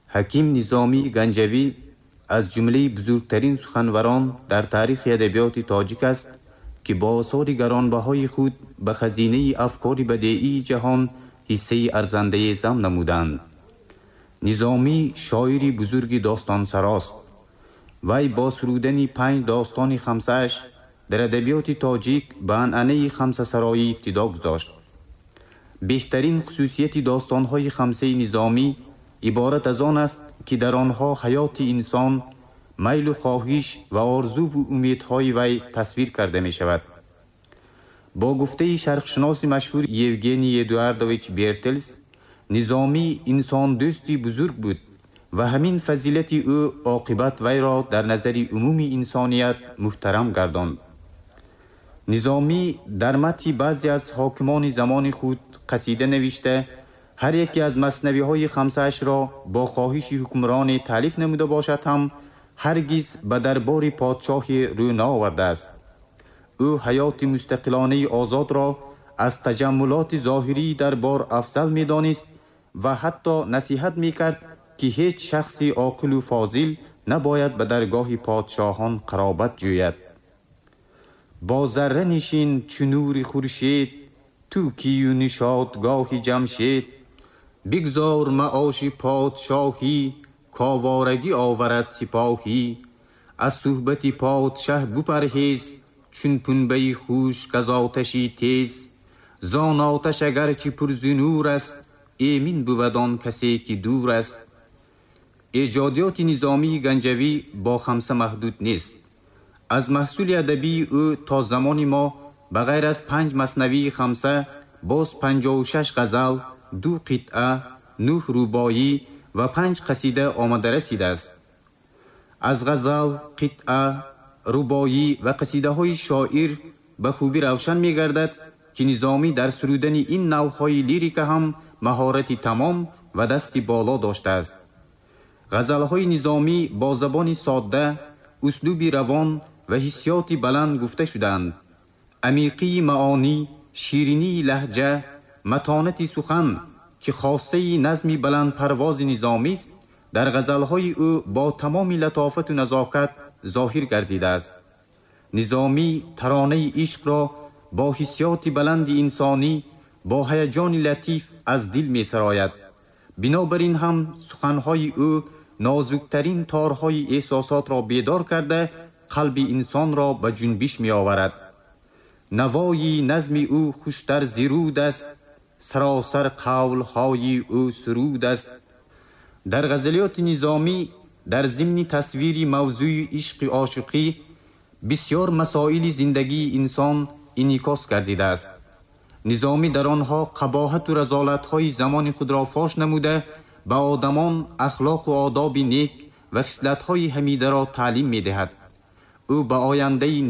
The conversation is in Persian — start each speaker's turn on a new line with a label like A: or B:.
A: حکیم نظامی گنجوی از جمله بزرگترین سخنوران در تاریخ ادبیات تاجیک است که با آثار گرانبهای خود به خزینه افکار بدیعی جهان حصه ارزنده ضم نمودند. نظامی شاعری بزرگ داستان سراست. وی با سرودن 5 داستان خمسه‌اش در ادبیات تاجیک به عنعنه خمسه سرایی ابتدا گذاشت. بهترین خصوصیت داستان‌های خمسه نظامی عبارت از آن است که در آنها حیات انسان، میل و خواهش و آرزو و امیدهای وی تصویر کرده می شود. با گفته شرقشناس مشهور یوگنی ادواردویچ بیرتلس، نظامی انسان دوستی بزرگ بود و همین فضیلت او عاقبت وی را در نظر عمومی انسانیت محترم گرداند. نظامی در متن بعضی از حاکمان زمان خود قصیده نوشته هر یکی از مثنوی‌های خمسه‌اش را با خواهش حکمران تالیف نموده باشد هم هرگز به دربار پادشاه رو نآورده است. او حیات مستقلانه آزاد را از تجملات ظاهری دربار افضل می‌دانست و حتی نصیحت می‌کرد که هیچ شخص عاقل و فاضل نباید به درگاه پادشاهان قرابت جوید. با ذره نشین چو نور خورشید، تو کی و نشاطگاه جمشید، بگذار معاش پادشاهی، کاوارگی آورد سپاهی، از صحبت پادشه بپرهیز، چون پنبه خوش کز آتشی تیز، زان آتش اگرچه پر ز نور است، ایمن بود آن کسی که دور است. ایجادیات نظامی گنجوی با خمسه محدود نیست. از محصول ادبی او تا زمان ما به غیر از 5 مثنوی خمسه باز 56 غزل، 2 قطعه، 9 رباعی و 5 قصیده آمده رسیده است. از غزل، قطعه، رباعی و قصیده های شاعر به خوبی روشن می گردد که نظامی در سرودن این نوعهای لیریک هم مهارت تمام و دست بالا داشته است. غزل های نظامی با زبان ساده، اسلوبی روان و حسیاتی بلند گفته شدند. عمیقی معانی، شیرینی لهجه، متانت سخن که خاصه نظمی بلند پرواز نظامی است، در غزلهای او با تمام لطافت و نزاکت ظاهر گردیده است. نظامی ترانه عشق را با حسیات بلند انسانی، با هیجان لطیف از دل می سراید. بنابراین هم سخنهای او نازکترین تارهای احساسات را بیدار کرده قلب انسان را به جنبش می آورد. نوای نظم او خوشتر زیرود است، سراسر قولهای او سرود است. در غزلیات نظامی در ضمن تصویر موضوع عشق عاشقی بسیار مسائل زندگی انسان انعکاس گردیده است. نظامی در آنها قباحت و رذالت‌های زمان خود را فاش نموده به آدمان اخلاق و آداب نیک و خصلت‌های حمیده را تعلیم می‌دهد. او به آینده